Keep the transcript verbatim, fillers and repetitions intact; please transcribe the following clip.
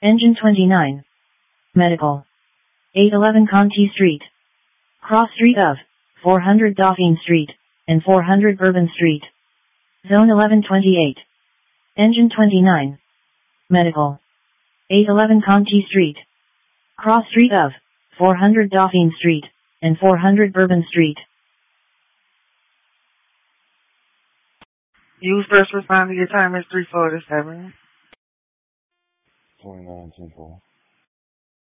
Engine twenty-nine. Medical. eight eleven Conti Street. Cross street of four hundred Dauphine Street and four hundred Bourbon Street. Zone eleven twenty-eight. Engine twenty-nine. Medical. eight eleven Conti Street. Cross street of four hundred Dauphine Street and four hundred Bourbon Street. Use first responder. Your time is three forty-seven. twenty-nine ten four.